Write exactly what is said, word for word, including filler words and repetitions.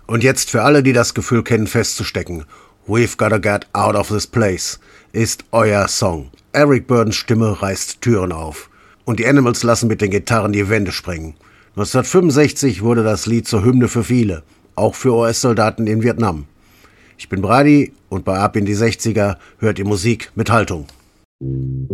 Und jetzt für alle, die das Gefühl kennen, festzustecken: We've gotta get out of this place ist euer Song. Eric Burdons Stimme reißt Türen auf. Und die Animals lassen mit den Gitarren die Wände sprengen. neunzehnhundertfünfundsechzig wurde das Lied zur Hymne für viele, auch für U S-Soldaten in Vietnam. Ich bin Brady und bei Ab in die sechziger hört ihr Musik mit Haltung.